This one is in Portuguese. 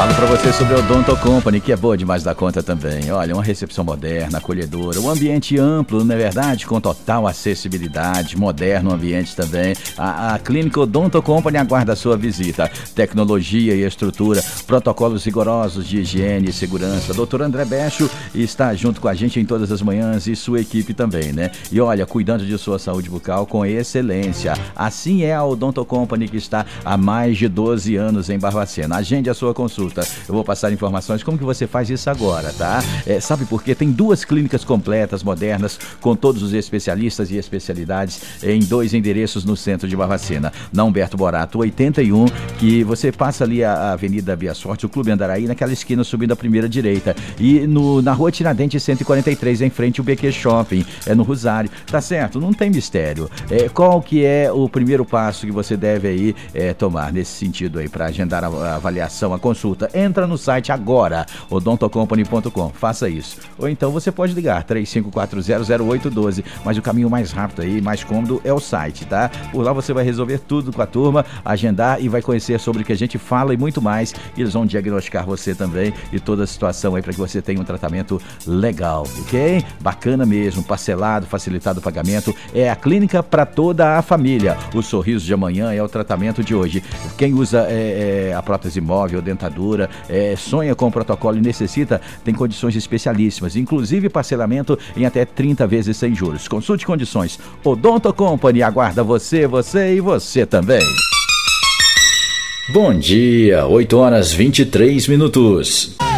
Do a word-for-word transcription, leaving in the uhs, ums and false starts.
Falo para você sobre a Odonto Company, que é boa demais da conta também. Olha, uma recepção moderna, acolhedora, um ambiente amplo, não é verdade? Com total acessibilidade, moderno ambiente também. A, a Clínica Odonto Company aguarda a sua visita. Tecnologia e estrutura, protocolos rigorosos de higiene e segurança. doutor André Becho está junto com a gente em todas as manhãs e sua equipe também, né? E olha, cuidando de sua saúde bucal com excelência. Assim é a Odonto Company, que está há mais de doze anos em Barbacena. Agende a sua consulta. Eu vou passar informações como que você faz isso agora, tá? É, sabe por quê? Tem duas clínicas completas, modernas, com todos os especialistas e especialidades em dois endereços no centro de Barbacena. Na Humberto Borato oitenta e um, que você passa ali a, a Avenida Bia Sorte, o Clube Andaraí, naquela esquina subindo a primeira direita. E no, na Rua Tiradentes cento e quarenta e três, em frente ao B Q Shopping, é no Rosário. Tá certo? Não tem mistério. É, qual que é o primeiro passo que você deve aí é, tomar nesse sentido aí, para agendar a, a avaliação, a consulta? Entra no site agora, odonto company ponto com, faça isso. Ou então você pode ligar três cinco quatro zero zero oito um dois, mas o caminho mais rápido aí, mais cômodo é o site, tá? Por lá você vai resolver tudo com a turma, agendar e vai conhecer sobre o que a gente fala e muito mais. E eles vão diagnosticar você também e toda a situação aí para que você tenha um tratamento legal, ok? Bacana mesmo, parcelado, facilitado o pagamento. É a clínica para toda a família. O sorriso de amanhã é o tratamento de hoje. Quem usa é, é, a prótese móvel, dentadura, É, sonha com o protocolo e necessita, tem condições especialíssimas, inclusive parcelamento em até trinta vezes sem juros. Consulte condições. Odonto Company aguarda você, você e você também. Bom dia, oito horas e vinte e três minutos.